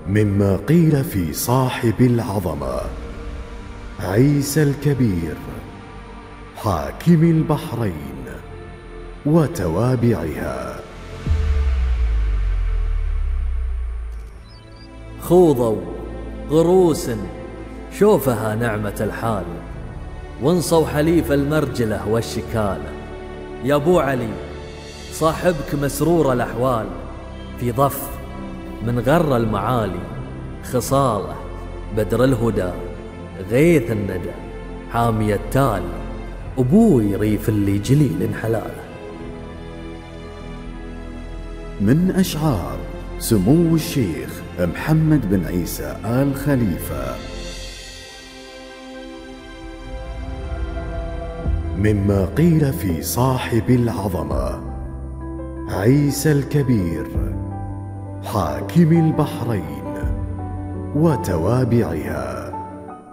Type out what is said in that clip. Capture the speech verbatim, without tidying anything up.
مما قيل في صاحب العظمة عيسى الكبير حاكم البحرين وتوابعها. خوضوا غروس شوفها نعمة الحال، وانصوا حليف المرجلة والشكالة. يا ابو علي صاحبك مسرور الأحوال، في ضف من غر المعالي خصاله بدر الهدى غيث الندى حامي التال، أبوي ريف اللي جليل حلاله. من أشعار سمو الشيخ محمد بن عيسى آل خليفة. مما قيل في صاحب العظمة عيسى الكبير حاكم البحرين وتوابعها.